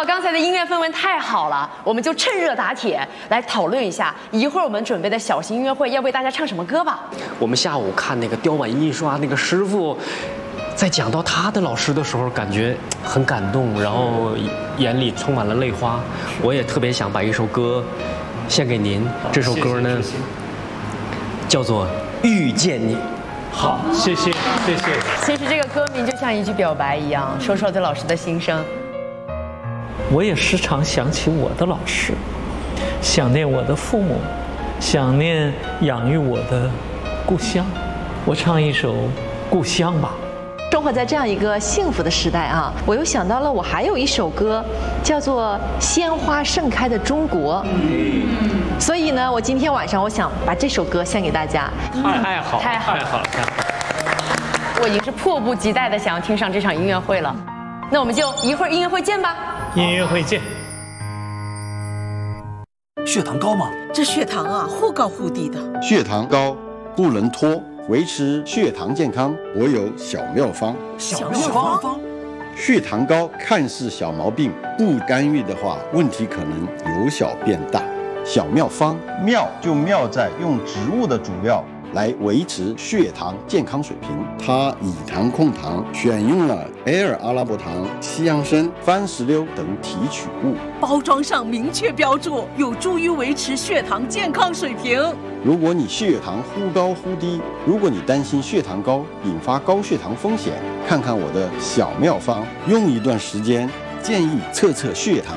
好，刚才的音乐氛围太好了，我们就趁热打铁来讨论一下，一会儿我们准备的小型音乐会要为大家唱什么歌吧？ 我们下午看那个雕版印刷那个师傅，在讲到他的老师的时候，感觉很感动，然后眼里充满了泪花。我也特别想把一首歌献给您，这首歌呢叫做《遇见你》。 好，谢谢。 其实这个歌名就像一句表白一样，说说对老师的心声。 我也时常想起我的老师，想念我的父母，想念养育我的故乡。我唱一首《故乡》吧。 生活在这样一个幸福的时代啊，我又想到了我还有一首歌，叫做《鲜花盛开的中国》。所以呢，我今天晚上我想把这首歌献给大家。 太好了！ 我已经是迫不及待的想要听上这场音乐会了。那我们就一会儿音乐会见吧。 音乐会见。 血糖高吗？ 这血糖啊，忽高忽低的。 血糖高不能拖，维持血糖健康，我有小妙方。 小妙方。 血糖高看似小毛病，不干预的话，问题可能由小变大。小妙方，妙就妙在用植物的主料来维持血糖健康水平。它以糖控糖，选用了埃尔阿拉伯糖、西洋参、番石榴等提取物， 包装上明确标注，有助于维持血糖健康水平。 如果你血糖忽高忽低，如果你担心血糖高引发高血糖风险，看看我的小妙方，用一段时间，建议测测血糖